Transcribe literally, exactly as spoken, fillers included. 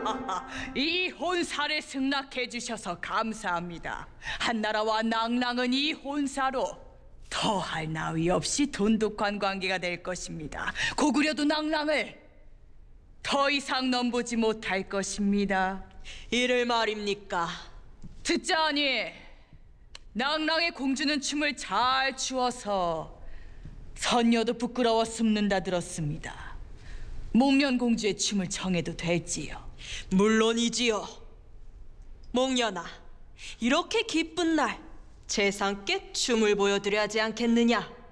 이 혼사를 승낙해 주셔서 감사합니다. 한나라와 낭랑은 이 혼사로 더할 나위 없이 돈독한 관계가 될 것입니다. 고구려도 낭랑을 더 이상 넘보지 못할 것입니다. 이를 말입니까? 듣자하니 낭랑의 공주는 춤을 잘 추어서 선녀도 부끄러워 숨는다 들었습니다. 목련공주의 춤을 청해도 될지요? 물론이지요. 목련아, 이렇게 기쁜 날 재상께 춤을 보여드려야 하지 않겠느냐?